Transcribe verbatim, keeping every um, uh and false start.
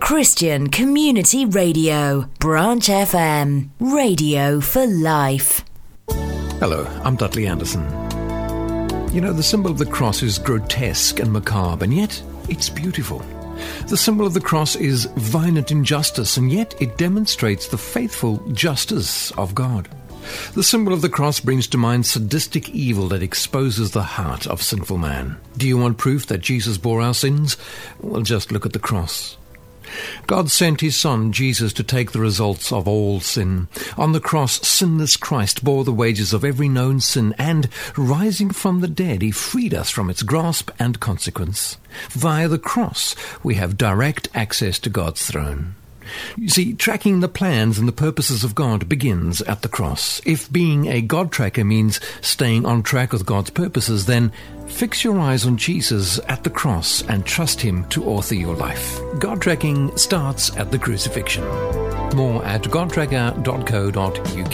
Christian Community Radio, Branch F M, radio for life. Hello, I'm Dudley Anderson. You know, the symbol of the cross is grotesque and macabre, and yet it's beautiful. The symbol of the cross is violent injustice, and yet it demonstrates the faithful justice of God. The symbol of the cross brings to mind sadistic evil that exposes the heart of sinful man. Do you want proof that Jesus bore our sins? Well, just look at the cross. God sent his Son, Jesus, to take the results of all sin. On the cross, sinless Christ bore the wages of every known sin, and, rising from the dead, he freed us from its grasp and consequence. Via the cross, we have direct access to God's throne. You see, tracking the plans and the purposes of God begins at the cross. If being a God tracker means staying on track with God's purposes, then fix your eyes on Jesus at the cross and trust him to author your life. God tracking starts at the crucifixion. More at god tracker dot co dot uk.